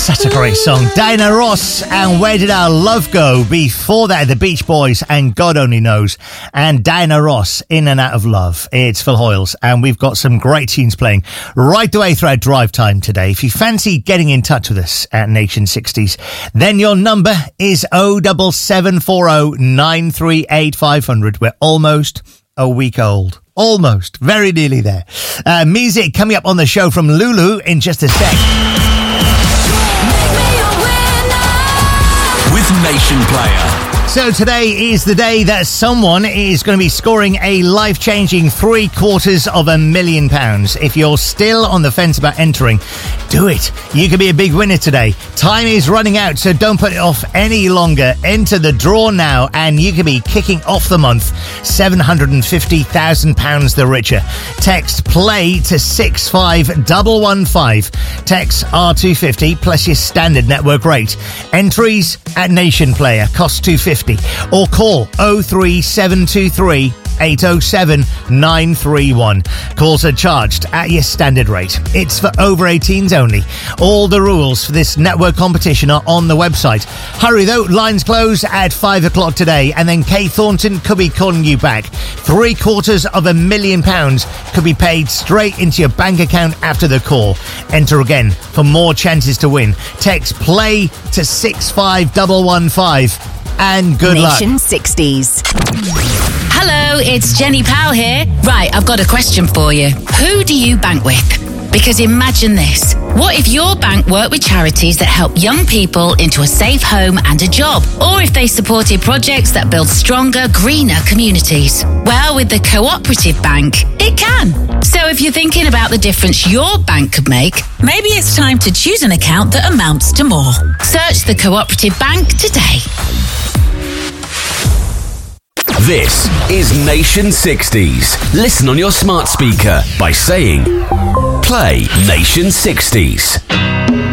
Such a great song. Diana Ross and Where Did Our Love Go? Before that, the Beach Boys and God Only Knows. And Diana Ross, In and Out of Love. It's Phil Hoyles, and we've got some great tunes playing right the way throughout drive time today. If you fancy getting in touch with us at Nation 60s, then your number is 07740 938 500. We're almost a week old. Almost. Very nearly there. Music coming up on the show from Lulu in just a sec. With Nation Player. So today is the day that someone is going to be scoring a life-changing £750,000. If you're still on the fence about entering, do it. You could be a big winner today. Time is running out, so don't put it off any longer. Enter the draw now, and you could be kicking off the month £750,000 the richer. Text PLAY to 65115. Text R250 plus your standard network rate. Entries at Nation Player cost £250. Or call 03723 807 931. Calls are charged at your standard rate. It's for over 18s only. All the rules for this network competition are on the website. Hurry though, lines close at 5 o'clock today, and then Kay Thornton could be calling you back. £750,000 could be paid straight into your bank account after the call. Enter again for more chances to win. Text PLAY to 65115. And good luck. Nation 60s. Hello, it's Jenny Powell here. Right, I've got a question for you. Who do you bank with? Because imagine this. What if your bank worked with charities that help young people into a safe home and a job? Or if they supported projects that build stronger, greener communities? Well, with the Cooperative Bank, it can. So if you're thinking about the difference your bank could make, maybe it's time to choose an account that amounts to more. Search the Cooperative Bank today. This is Nation 60s. Listen on your smart speaker by saying, Play Nation 60s.